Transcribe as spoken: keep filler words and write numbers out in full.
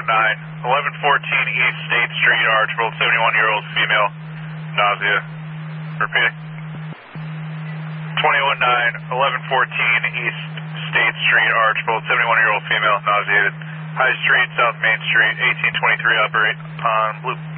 nineteen, eleven fourteen East State Street, Archibald, seventy-one-year-old female, nausea. Repeating. twenty-one nine, eleven fourteen East State Street, Archibald, seventy-one-year-old female, nauseated. High Street, South Main Street, eighteen twenty-three, operate on loop.